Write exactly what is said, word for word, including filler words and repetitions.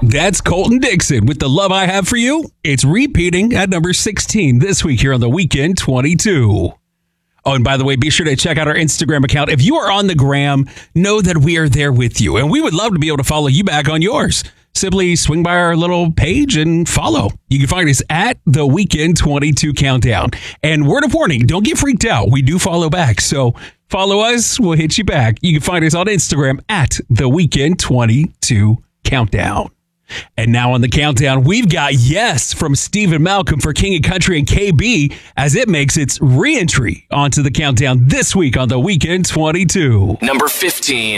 That's Colton Dixon with The Love I Have For You. It's repeating at number sixteen this week here on the Weekend twenty-two. Oh, and by the way, be sure to check out our Instagram account. If you are on the gram, know that we are there with you. And we would love to be able to follow you back on yours. Simply swing by our little page and follow. You can find us at the Weekend twenty-two Countdown. And word of warning, don't get freaked out. We do follow back. So follow us. We'll hit you back. You can find us on Instagram at the Weekend twenty-two Countdown. And now on the countdown, we've got Yes from Stephen Malcolm for King of Country and K B as it makes its re-entry onto the countdown this week on the Weekend twenty-two. Number fifteen.